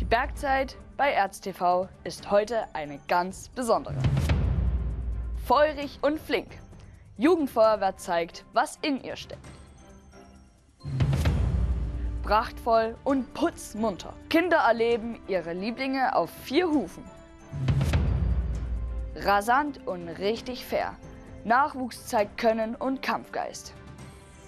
Bergzeit bei ErzTV ist heute eine ganz besondere. Feurig und flink. Jugendfeuerwehr zeigt, was in ihr steckt. Prachtvoll und putzmunter. Kinder erleben ihre Lieblinge auf 4 Hufen. Rasant und richtig fair. Nachwuchs zeigt Können und Kampfgeist.